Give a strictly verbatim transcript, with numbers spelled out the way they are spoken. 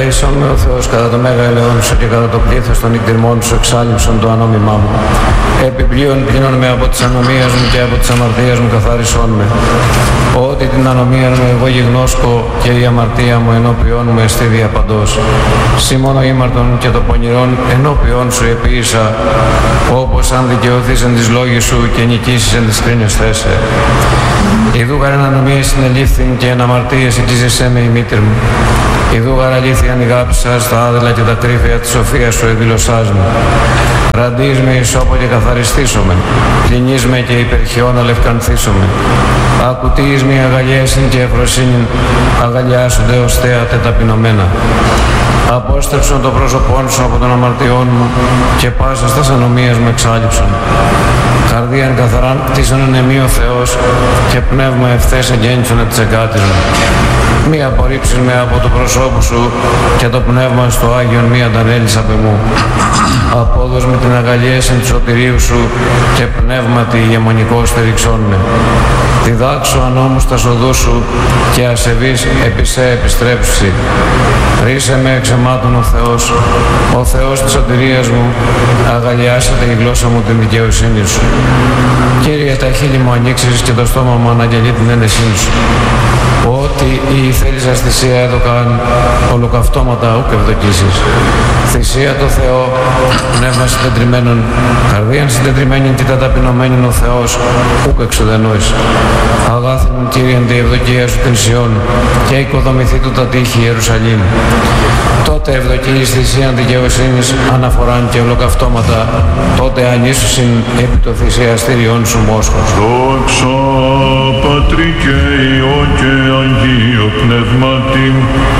ελέησον με ο Θεός κατά το μέγα ελαιόν σου και κατά το πλήθος των εκτιμών σου εξάλληψον το ανόμημά μου. Επιπλέον πλύνον με από τις ανομίες μου και από τις αμαρτίες μου καθάρισόν με. Ότι την ανομία μου εγώ γιγνώσκω και η αμαρτία μου ενώπιόν μου εστί διαπαντός. Σύ μόνο ήμαρτον και το πονηρόν ενώπιόν σου επίησα, όπως αν δικαιωθείς εν τις λόγες σου και νικήσεις εν τις κρίνες θέσε. Ιδού γαρ ανομίες συνελήφθην και εν αμαρτίες εκείζεσέ με η μήτρ μου. Ιδού γαρ αλήθεια ανηγάπησα στα άδελα και τα κρύφια της σοφίας σου εδήλωσάς μου. Ραντείς με ισόπο και καθαριστήσομαι, πλυνείς με και υπερχιόν αλευκανθήσομαι. Ακουτείς με αγαλιέσιν και ευφροσύνην, αγαλιάσονται ως θέατε ταπεινωμένα. Απόστρεψον το πρόσωπόν σου από των αμαρτιών μου και πάσα στας ανομίας μου εξάλληψον. Καρδίαν καθαράν κτίσον εν εμεί ο Θεός και πνεύμα ευθές εγγέννησον ετ της εγκάτης μου. Μη απορρίψεις με από το προσώπου σου και το πνεύμα στο Άγιον μη αντανέλεις απ' εμού. Απόδος με την αγαλίαση του σωτηρίου σου και πνεύματι ηγεμονικό στηριξών με. Διδάξω ανώμους τα σοδού σου και ασεβείς επί σε επιστρέψει. Ρίσε με εξαιμάτων ο Θεός, ο Θεός της σωτηρίας μου, αγαλιάσετε η γλώσσα μου την δικαιοσύνη σου. Κύριε, τα χείλη μου ανοίξεις και το στόμα μου αναγγελεί την έντεσή σου. Ότι η θέλησας θυσία έδωκαν ολοκαυτώματα ούκ ευδοκίσεις. Θυσία το Θεό, πνεύμα συντετριμένων, καρδίαν συντετριμένην και τα ταπεινωμένην ο Θεός ούκ εξουδενούεις. Αγάθινον Κύριε τη ευδοκία σου την Σιών και οικοδομηθεί του τα τείχη Ιερουσαλήμ. Τότε ευδοκίεις θυσίαν δικαιοσύνης αναφοράν και ολοκαυτώματα, τότε ανήσουσιν επί το θυσιαστήριον σου μόσχος. Δόξα Πατρί και Υιό και Αγίο Πνεύματι.